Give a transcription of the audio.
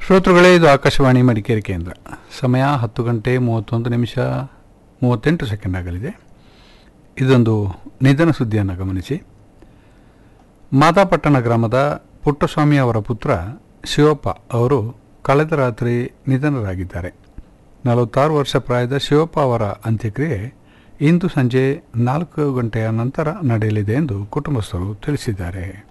ಶ್ರೋತೃಗಳೇ, ಇದು ಆಕಾಶವಾಣಿ ಮಡಿಕೇರಿ ಕೇಂದ್ರ. ಸಮಯ 10 ಗಂಟೆ 31 ನಿಮಿಷ 38 ಸೆಕೆಂಡ್ ಆಗಲಿದೆ. ಇದೊಂದು ನಿಧನ ಸುದ್ದಿಯನ್ನು ಗಮನಿಸಿ. ಮಾದಾಪಟ್ಟಣ ಗ್ರಾಮದ ಪುಟ್ಟಸ್ವಾಮಿ ಅವರ ಪುತ್ರ ಶಿವಪ್ಪ ಅವರು ಕಳೆದ ರಾತ್ರಿ ನಿಧನರಾಗಿದ್ದಾರೆ. 46 ವರ್ಷ ಪ್ರಾಯದ ಶಿವಪ್ಪ ಅವರ ಅಂತ್ಯಕ್ರಿಯೆ ಇಂದು ಸಂಜೆ 4 ಗಂಟೆಯ ನಂತರ ನಡೆಯಲಿದೆ ಎಂದು ಕುಟುಂಬಸ್ಥರು ತಿಳಿಸಿದ್ದಾರೆ.